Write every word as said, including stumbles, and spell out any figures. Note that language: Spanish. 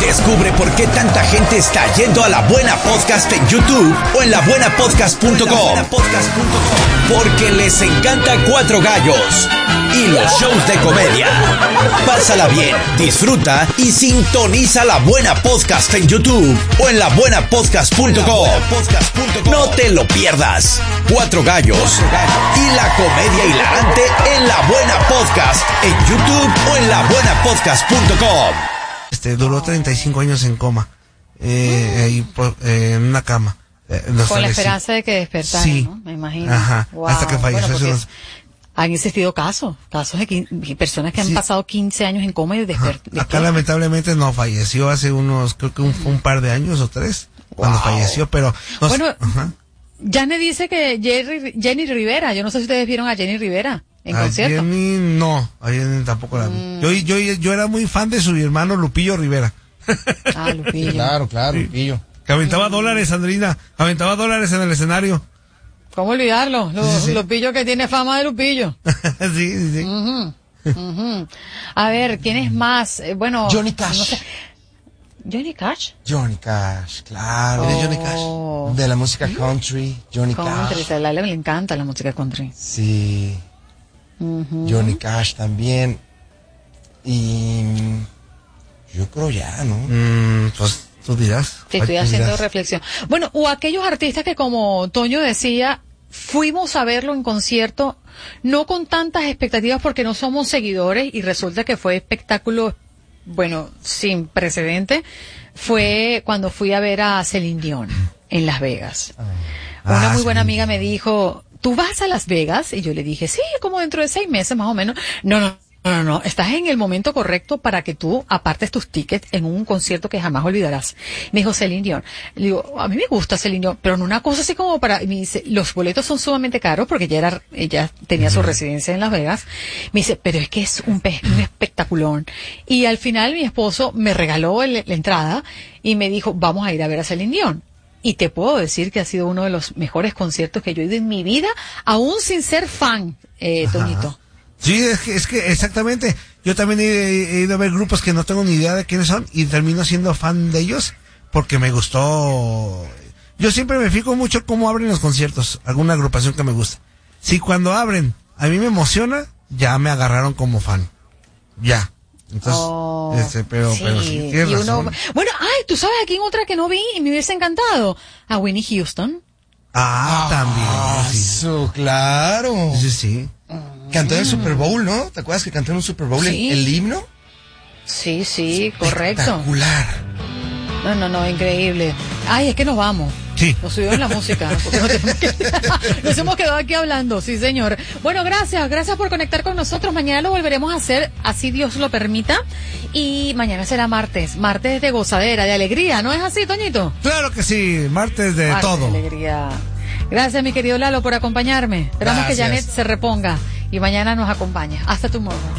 Descubre por qué tanta gente está yendo a La Buena Podcast en YouTube o en la buena podcast punto com. Porque les encanta Cuatro Gallos y los shows de comedia. Pásala bien, disfruta y sintoniza La Buena Podcast en YouTube o en la buena podcast punto com. No te lo pierdas. Cuatro Gallos y la comedia hilarante en La Buena Podcast en YouTube o en la buena podcast punto com. Este, duró treinta y cinco años en coma, eh, ahí, por, eh, en una cama. Eh, Con la esperanza de que despertara, sí. ¿no? Me imagino. Ajá, wow. hasta que falleció. Bueno, Unos... Han existido casos, casos de quince, personas que han sí. pasado quince años en coma y despertaron. Acá lamentablemente no falleció hace unos, creo que un, un par de años o tres, wow. cuando falleció, pero... No, bueno, ajá. Jane dice que Jerry, Jenny Rivera, yo no sé si ustedes vieron a Jenny Rivera en a concierto. Jenny no, a Jenny tampoco la vi. Mm. Yo, yo, yo era muy fan de su hermano Lupillo Rivera. Ah, Lupillo. Claro, claro, sí. Lupillo. Que aventaba mm. dólares, Andrina, aventaba dólares en el escenario. ¿Cómo olvidarlo? Los sí, sí. Lupillo que tiene fama de Lupillo. sí, sí, sí. Uh-huh. Uh-huh. A ver, ¿quién es más? Eh, bueno, Johnny Cash. No sé. ¿Johnny Cash? Johnny Cash, claro. Oh. ¿De Johnny Cash? De la música country, Johnny country, Cash. A Lala le encanta la música country. Sí. Uh-huh. Johnny Cash también. Y yo creo ya, ¿no? Mm, pues tú dirás. Sí, estoy haciendo dirás. reflexión. Bueno, o aquellos artistas que, como Toño decía, fuimos a verlo en concierto, no con tantas expectativas porque no somos seguidores y resulta que fue espectáculo, bueno, sin precedente. Fue cuando fui a ver a Celine Dion en Las Vegas. Ah, Una muy buena amiga me dijo, ¿tú vas a Las Vegas? Y yo le dije, sí, como dentro de seis meses más o menos. No, no. No, no, no, estás en el momento correcto para que tú apartes tus tickets en un concierto que jamás olvidarás. Me dijo Celine Dion. Le digo, a mí me gusta Celine Dion, pero no una cosa así como para... Me dice, los boletos son sumamente caros porque ella era, ella tenía su residencia en Las Vegas. Me dice, pero es que es un, pe un espectaculón. Y al final mi esposo me regaló el, la entrada y me dijo, vamos a ir a ver a Celine Dion. Y te puedo decir que ha sido uno de los mejores conciertos que yo he ido en mi vida, aún sin ser fan, eh, Toñito. Sí, es que, es que exactamente. Yo también he, he ido a ver grupos que no tengo ni idea de quiénes son y termino siendo fan de ellos porque me gustó. Yo siempre me fijo mucho cómo abren los conciertos, alguna agrupación que me gusta. Si cuando abren a mí me emociona, ya me agarraron como fan. Ya. Entonces, oh, este, pero, sí, pero sí, tienes razón. Uno, bueno, ay, tú sabes a quién otra que no vi y me hubiese encantado. A Whitney Houston. Ah, también. Ah, sí. Eso, claro. Sí, sí. Cantó en el Super Bowl, ¿no? ¿Te acuerdas que cantó en un Super Bowl sí. el, el himno? Sí, sí, correcto. Espectacular. No, no, no, increíble. Ay, es que nos vamos. Sí. Nos subimos la música. Nos, que... nos hemos quedado aquí hablando, sí, señor. Bueno, gracias, gracias por conectar con nosotros. Mañana lo volveremos a hacer, así Dios lo permita. Y mañana será martes, martes de gozadera, de alegría, ¿no es así, Toñito? Claro que sí, martes de martes todo. De alegría. Gracias, mi querido Lalo, por acompañarme. Esperamos Gracias. que Janet se reponga y mañana nos acompaña. Hasta tu morro.